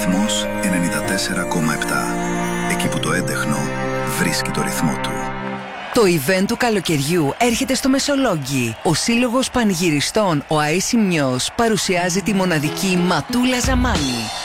Ρυθμός 94,7. Εκεί που το έντεχνο βρίσκει το ρυθμό του. Το event του καλοκαιριού έρχεται στο Μεσολόγγι. Ο Σύλλογος Πανηγυριστών, ο Αΐσιμνιος, παρουσιάζει τη μοναδική Ματούλα Ζαμάνη.